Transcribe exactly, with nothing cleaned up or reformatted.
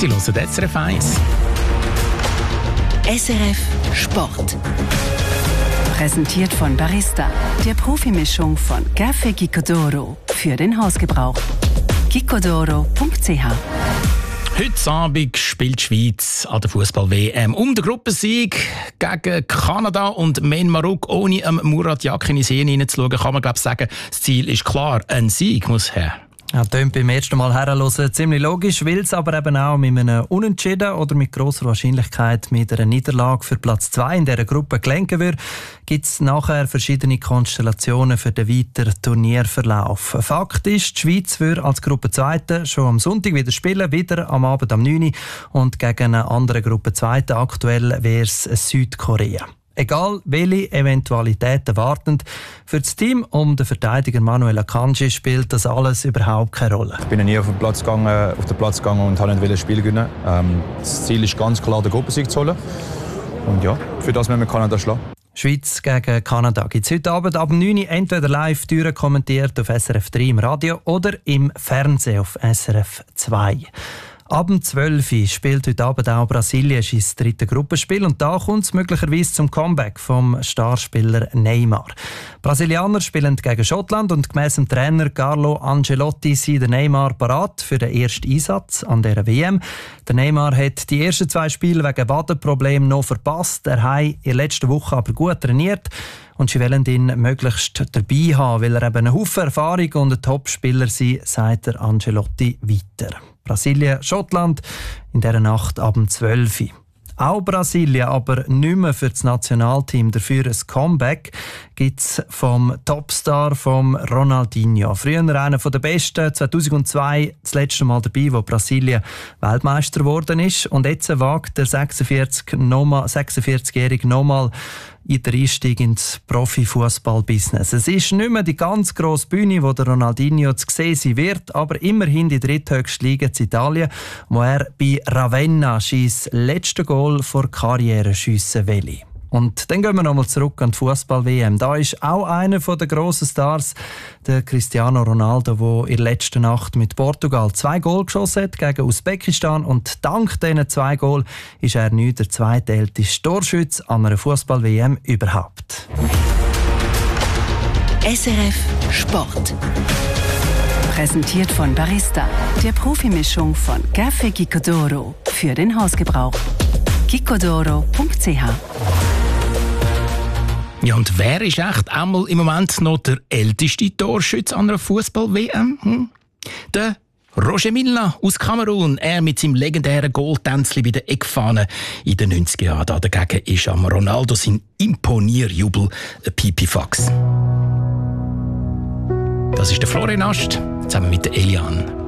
Sie hören S R F eins. S R F Sport. Präsentiert von Barista, der Profimischung von Café Gicodoro für den Hausgebrauch. gicodoro punkt c h. Heute Abend spielt die Schweiz an der Fußball-W M um den Gruppensieg gegen Kanada und Main Marok. Ohne am Murat Yakin in die Sehne hineinzuschauen, kann man glaube ich sagen, das Ziel ist klar. Ein Sieg muss her. Ja, tönt beim ersten Mal herhören ziemlich logisch, weil es aber eben auch mit einem Unentschieden oder mit grosser Wahrscheinlichkeit mit einer Niederlage für Platz zwei in dieser Gruppe gelenken wird, gibt es nachher verschiedene Konstellationen für den weiteren Turnierverlauf. Fakt ist, die Schweiz wird als Gruppenzweite schon am Sonntag wieder spielen, wieder am Abend am neun Uhr und gegen eine andere Gruppenzweite, aktuell wäre es Südkorea. Egal welche Eventualitäten warten, für das Team um den Verteidiger Manuel Akanji spielt das alles überhaupt keine Rolle. Ich bin nie auf den Platz gegangen, auf den Platz gegangen und wollte nicht das Spiel gewinnen. Ähm, das Ziel ist ganz klar, den Gruppensieg zu holen. Und ja, für das müssen wir Kanada schlagen. Schweiz gegen Kanada gibt es heute Abend ab neun Uhr entweder live kommentiert auf S R F drei im Radio oder im Fernsehen auf S R F zwei. Ab zwölf Uhr spielt heute Abend auch Brasilien sein drittes Gruppenspiel und da kommt es möglicherweise zum Comeback vom Starspieler Neymar. Brasilianer spielen gegen Schottland und gemäss dem Trainer Carlo Ancelotti sind der Neymar parat für den ersten Einsatz an dieser W M. Der Neymar hat die ersten zwei Spiele wegen Wadenproblemen noch verpasst. Er hat in der letzten Woche aber gut trainiert. Und sie wollen ihn möglichst dabei haben, weil er eben einen Haufen Erfahrung und ein Topspieler ist, sagt der Ancelotti weiter. Brasilien, Schottland in dieser Nacht ab zwölf Uhr. Auch Brasilien, aber nicht mehr für das Nationalteam. Dafür ein Comeback gibt es vom Topstar vom Ronaldinho. Früher einer der Besten, zweitausendzwei das letzte Mal dabei, wo Brasilien Weltmeister geworden ist. Und jetzt wagt der sechsundvierzigjährige nochmal in den Einstieg ins Profifußball-Business. Es ist nicht mehr die ganz grosse Bühne, wo der Ronaldinho zu sehen sein wird, aber immerhin die dritthöchste Liga in Italien, wo er bei Ravenna sein letztes Goal vor Karriere schiessen will. Und dann gehen wir nochmal zurück an die Fußball-W M. Da ist auch einer der grossen Stars, der Cristiano Ronaldo, der in der letzten Nacht mit Portugal zwei Goal geschossen hat gegen Usbekistan. Und dank diesen zwei Goal ist er nicht der zweitälteste Torschütze an einer Fußball-W M überhaupt. S R F Sport. Präsentiert von Barista, der Profimischung von Café Gicodoro für den Hausgebrauch. gicodoro punkt c h. Ja, und wer ist echt einmal im Moment noch der älteste Torschütze an einer Fußball-W M? Hm? Der Roger Milla aus Kamerun. Er mit seinem legendären Goaltänzli bei der Eckfahne in den neunziger Jahren. Dagegen ist am Ronaldo sein Imponierjubel ein Pipifax. Das ist der Florian Ast, zusammen mit der Eliane.